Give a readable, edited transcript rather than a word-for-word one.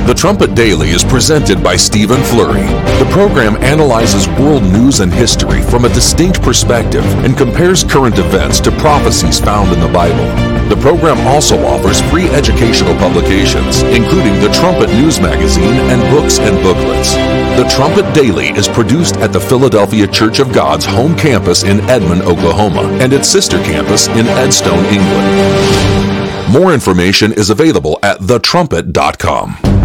The Trumpet Daily is presented by Stephen Flurry. The program analyzes world news and history from a distinct perspective and compares current events to prophecies found in the Bible. The program also offers free educational publications, including the Trumpet News Magazine and books and booklets. The Trumpet Daily is produced at the Philadelphia Church of God's home campus in Edmond, Oklahoma, and its sister campus in Edstone, England. More information is available at thetrumpet.com.